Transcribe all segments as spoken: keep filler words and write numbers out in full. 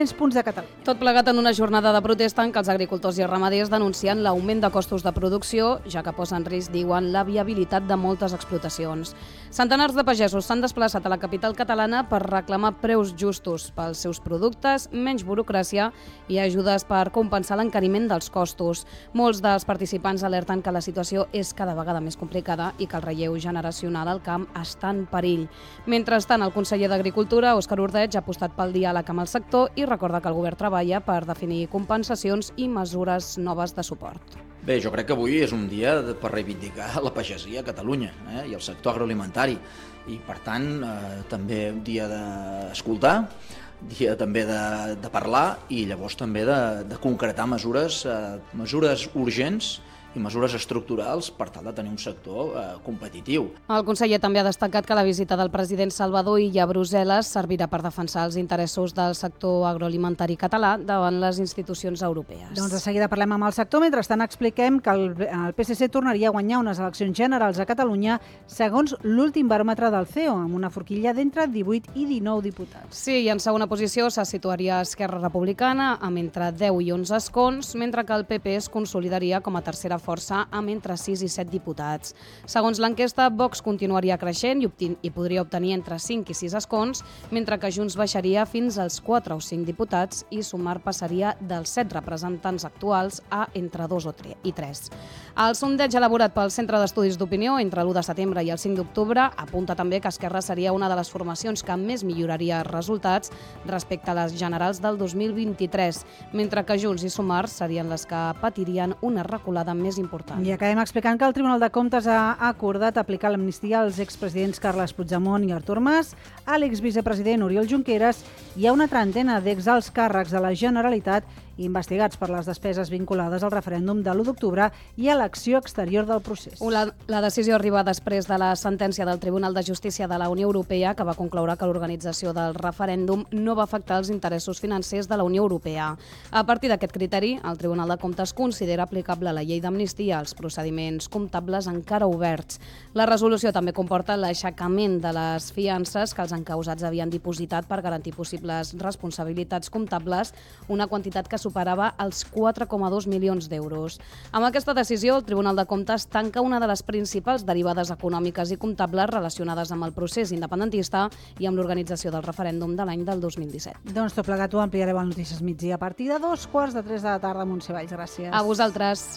punts de Catalunya. Tot plegat en una jornada de protesta en què els agricultors i ramaders denuncien l'augment de costos de producció, ja que posa en risc, diuen, la viabilitat de moltes explotacions. Centenars de pagesos s'han desplaçat a la capital catalana per reclamar preus justos pels seus productes, menys burocràcia i ajudes per compensar l'encariment dels costos. Molts dels participants alerten que la situació és cada vegada més complicada i que el relleu generacional al camp està en perill. Mentrestant, el conseller d'Agricultura, Òscar Ordeig, ha apostat pel diàleg amb el sector i recorda que el govern treballa per definir compensacions i mesures noves de suport. Bé, jo crec que avui és un dia per reivindicar la pagesia a Catalunya eh, i el sector agroalimentari. I, per tant, eh, també un dia d'escoltar, dia també de, de parlar i llavors també de, de concretar mesures, eh, mesures urgents i mesures estructurals per tal de tenir un sector eh, competitiu. El conseller també ha destacat que la visita del president Salvador Illa a Brussel·les servirà per defensar els interessos del sector agroalimentari català davant les institucions europees. Doncs de seguida parlem amb el sector. Mentrestant expliquem que el, el P S C tornaria a guanyar unes eleccions generals a Catalunya segons l'últim baròmetre del C E O, amb una forquilla d'entre divuit i dinou diputats. Sí, i en segona posició se situaria Esquerra Republicana amb entre deu i onze escons, mentre que el P P es consolidaria com a tercera força amb entre sis i set diputats. Segons l'enquesta, Vox continuaria creixent i, obtin- i podria obtenir entre cinc i sis escons, mentre que Junts baixaria fins als quatre o cinc diputats i Sumar passaria dels set representants actuals a entre dos o tre- i tres. El sondeig elaborat pel Centre d'Estudis d'Opinió entre l'u de setembre i el cinc d'octubre apunta també que Esquerra seria una de les formacions que més milloraria resultats respecte a les generals del dos mil vint-i-tres, mentre que Junts i Sumar serien les que patirien una reculada més important. I acabem explicant que el Tribunal de Comptes ha acordat aplicar l'amnistia als expresidents Carles Puigdemont i Artur Mas, a l'exvicepresident Oriol Junqueras i a una trentena d'exalts càrrecs de la Generalitat investigats per les despeses vinculades al referèndum de l'u d'octubre i a l'acció exterior del procés. La, la decisió arriba després de la sentència del Tribunal de Justícia de la Unió Europea que va concloure que l'organització del referèndum no va afectar els interessos financers de la Unió Europea. A partir d'aquest criteri, el Tribunal de Comptes considera aplicable la llei d'amnistia als procediments comptables encara oberts. La resolució també comporta l'aixecament de les fiances que els encausats havien dipositat per garantir possibles responsabilitats comptables, una quantitat que superava els quatre coma dos milions d'euros. Amb aquesta decisió, el Tribunal de Comptes tanca una de les principals derivades econòmiques i comptables relacionades amb el procés independentista i amb l'organització del referèndum de l'any del dos mil disset. Doncs tot plegat ho ampliarem a Notícies Migdia a partir de dos quarts de tres de la tarda a Montse Valls. Gràcies. A vosaltres.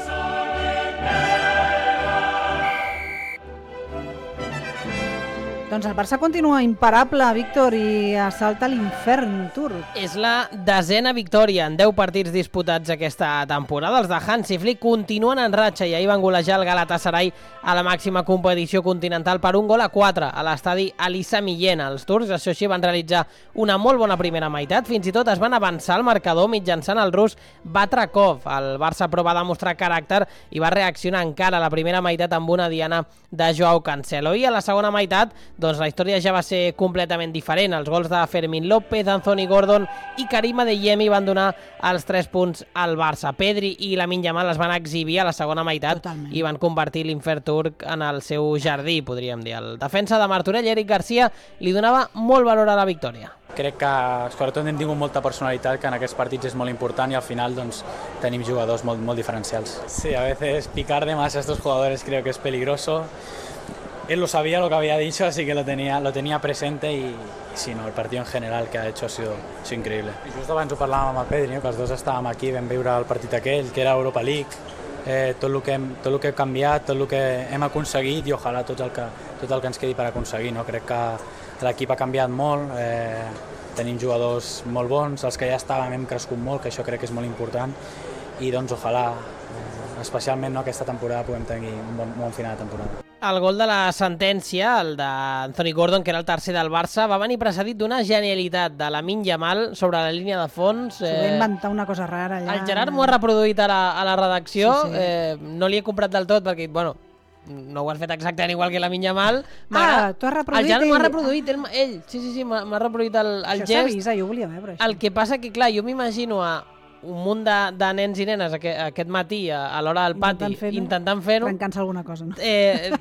Doncs el Barça continua imparable, Víctor, i assalta l'infern turc. És la desena victòria en deu partits disputats aquesta temporada. Els de Hansi Flick continuen en ratxa i ahir van golejar el Galatasaray a la màxima competició continental per un gol a quatre a l'estadi Alisa Millena. Els turcs, això sí, van realitzar una molt bona primera meitat. Fins i tot es van avançar al marcador mitjançant el rus Batrakov. El Barça però va demostrar caràcter i va reaccionar encara a la primera meitat amb una diana de Joao Cancelo. I a la segona meitat, doncs la història ja va ser completament diferent. Els gols de Fermín López, Anthony Gordon i Karim Adeyemi van donar els tres punts al Barça. Pedri i Lamine Yamal es van exhibir a la segona meitat. Totalment. I van convertir l'infern turc en el seu jardí, podríem dir. El defensa de Martorell, Eric Garcia, li donava molt valor a la victòria. Crec que sobretot hem tingut molta personalitat, que en aquests partits és molt important i al final doncs, tenim jugadors molt, molt diferencials. Sí, a veces picar de más a estos jugadores creo que es peligroso. Él lo sabía lo que había dicho, así que lo tenía, lo tenía presente y, y sí, no, el partido en general que ha hecho ha sido, ha sido increïble. I just abans ho parlàvem amb el Pedri, no? Que els dos estàvem aquí, vam veure el partit aquell, que era Europa League, eh, tot, el que hem, tot el que hem canviat, tot el que hem aconseguit i ojalà tot el que, tot el que ens quedi per aconseguir. No? Crec que l'equip ha canviat molt, eh, tenim jugadors molt bons, els que ja estàvem hem crescut molt, que això crec que és molt important i doncs ojalà, eh, especialment no, aquesta temporada puguem tenir un bon, un bon final de temporada. El gol de la sentència, el d'Anthony Gordon, que era el tercer del Barça, va venir precedit d'una genialitat de Lamine Yamal sobre la línia de fons. S'ho va inventar una cosa rara allà. El Gerard m'ho ha reproduït a la, a la redacció. Sí, sí. Eh, no li he comprat del tot perquè, bueno, no ho has fet exactament igual que Lamine Yamal. Ah, tu has reproduït el Gerard m'ho ha ell? reproduït, ell, ell. Sí, sí, sí, m'ha m'ha reproduït el, el Això gest. s'avisa, jo ho volia veure. Això. El que passa que, clar, jo m'imagino a un munt de, de nens i nenes aquest, aquest matí a, a l'hora del pati Intentant fer-ho. intentant fer-ho. Trencant-se alguna cosa, no? Eh,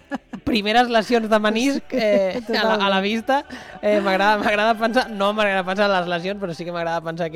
primeres lesions de menisc eh, a, la, a la vista. Eh, m'agrada m'agrada pensar, no m'agrada pensar en les lesions, però sí que m'agrada pensar que